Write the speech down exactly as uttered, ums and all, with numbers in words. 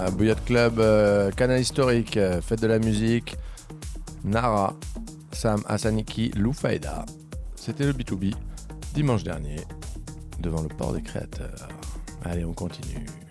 Bouillotte Club, euh, Canal Historique, euh, Fête de la musique, Nara, Sam Asaniki, Lou Faida. C'était le B deux B dimanche dernier devant le port des créateurs. Allez, on continue.